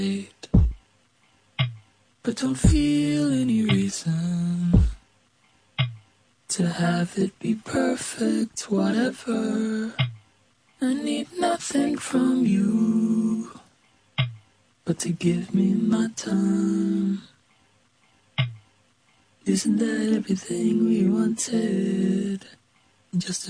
but don't feel any reason to have it be perfect, whatever. I need nothing from you but to give me my time. Isn't that everything we wanted? Just